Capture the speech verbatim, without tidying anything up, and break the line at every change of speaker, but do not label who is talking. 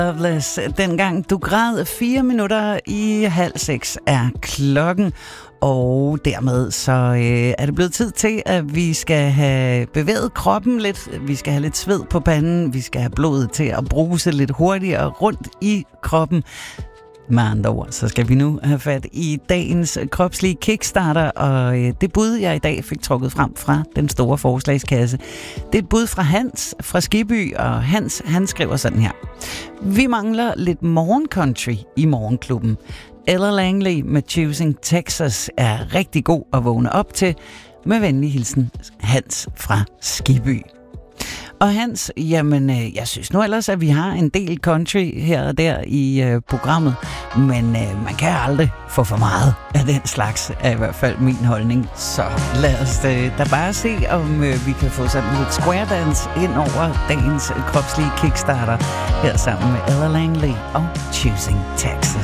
Loveless. Dengang du græd, fire minutter i halv seks er klokken. Og dermed så øh, er det blevet tid til, at vi skal have bevæget kroppen lidt. Vi skal have lidt sved på panden. Vi skal have blodet til at bruse lidt hurtigere rundt i kroppen. Med andre ord, så skal vi nu have fat i dagens kropslige kickstarter, og øh, det bud, jeg i dag fik trukket frem fra den store forslagskasse, det er et bud fra Hans fra Skibby, og Hans, han skriver sådan her. Vi mangler lidt morgencountry i morgenklubben. Ella Langley med Choosing Texas er rigtig god at vågne op til. Med venlig hilsen, Hans fra Skibby. Og Hans, jamen, øh, jeg synes nu ellers, at vi har en del country her og der i øh, programmet, men øh, man kan aldrig få for meget af den slags, er i hvert fald min holdning. Så lad os øh, da bare se, om øh, vi kan få sådan lidt square dance ind over dagens kropslige kickstarter her sammen med Ella Langley og Choosing Texas.